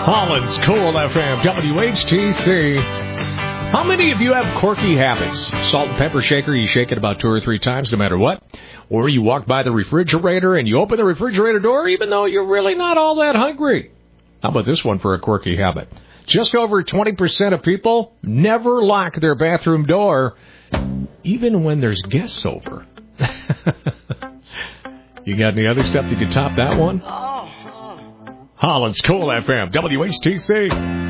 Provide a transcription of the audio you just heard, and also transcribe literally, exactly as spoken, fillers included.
Holland's Cool F M, W H T C. How many of you have quirky habits? Salt and pepper shaker, you shake it about two or three times no matter what. Or you walk by the refrigerator and you open the refrigerator door even though you're really not all that hungry. How about this one for a quirky habit? Just over twenty percent of people never lock their bathroom door even when there's guests over. You got any other steps you could top that one? Holland's Cool F M, W H T C.